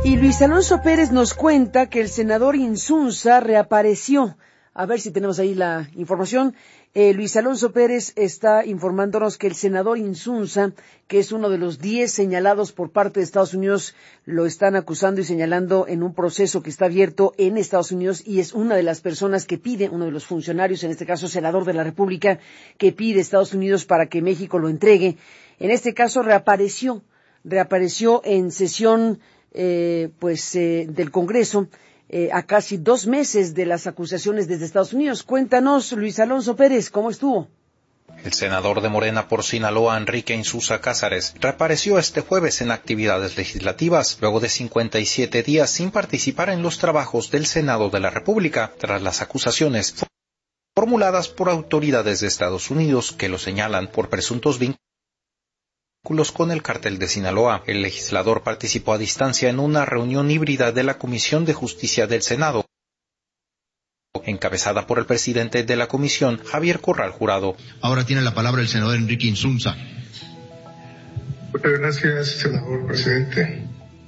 Y Luis Alonso Pérez nos cuenta que el senador Insunza reapareció. A ver si tenemos ahí la información. Luis Alonso Pérez está informándonos que el senador Insunza, que es uno de los 10 señalados por parte de Estados Unidos, lo están acusando y señalando en un proceso que está abierto en Estados Unidos, y es una de las personas que pide, uno de los funcionarios, en este caso senador de la República, que pide a Estados Unidos para que México lo entregue. En este caso reapareció en sesión del Congreso, a casi 2 meses de las acusaciones desde Estados Unidos. Cuéntanos, Luis Alonso Pérez, ¿cómo estuvo? El senador de Morena por Sinaloa, Enrique Insunza Cázares, reapareció este jueves en actividades legislativas, luego de 57 días sin participar en los trabajos del Senado de la República, tras las acusaciones formuladas por autoridades de Estados Unidos que lo señalan por presuntos vínculos con el cártel de Sinaloa. El legislador participó a distancia en una reunión híbrida de la Comisión de Justicia del Senado, encabezada por el presidente de la comisión, Javier Corral Jurado. Ahora tiene la palabra el senador Enrique Insunza. Muchas gracias, senador presidente.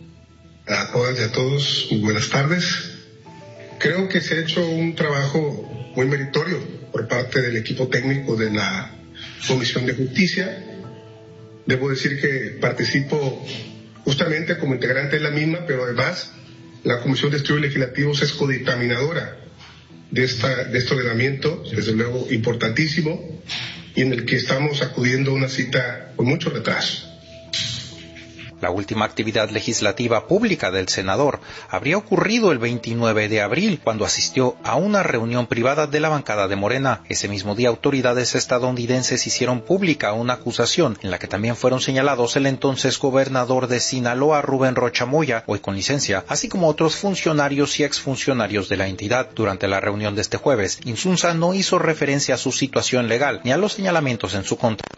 A todas y a todos, muy buenas tardes. Creo que se ha hecho un trabajo muy meritorio por parte del equipo técnico de la Comisión de Justicia. Debo decir que participo justamente como integrante de la misma, pero además la Comisión de Estudios Legislativos es codictaminadora de este ordenamiento, desde luego importantísimo, y en el que estamos acudiendo a una cita con mucho retraso. La última actividad legislativa pública del senador habría ocurrido el 29 de abril, cuando asistió a una reunión privada de la bancada de Morena. Ese mismo día, autoridades estadounidenses hicieron pública una acusación en la que también fueron señalados el entonces gobernador de Sinaloa, Rubén Rocha Moya, hoy con licencia, así como otros funcionarios y exfuncionarios de la entidad. Durante la reunión de este jueves, Insunza no hizo referencia a su situación legal ni a los señalamientos en su contra.